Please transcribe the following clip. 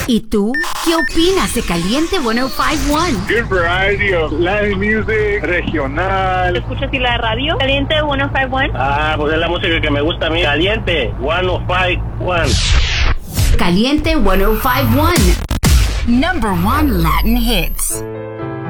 ¿Y tú? ¿Qué opinas de Caliente 105.1? Good variety of Latin music, regional. ¿Escuchas y la radio? Caliente 105.1. Pues es la música que me gusta a mí. Caliente 105.1. Caliente 105.1. Number 1 Latin hits.